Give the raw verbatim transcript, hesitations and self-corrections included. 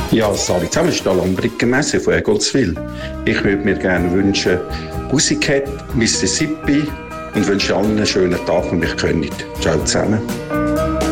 Ja, salut zusammen, ist der Lambricker Messe von Egolswil. Ich würde mir gerne wünschen, Pussycat, Mississippi und wünsche allen einen schönen Tag, wenn ich könnt. Ciao zusammen.